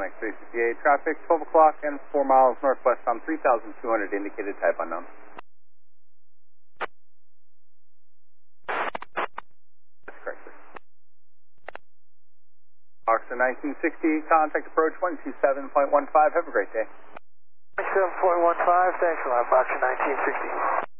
Onyx 368, traffic 12 o'clock and 4 miles northwest on 3,200, indicated type unknown. That's correct, sir. Oxford 1960, contact approach 127.15, have a great day. 127.15, thanks a lot, Foxtrot 1960.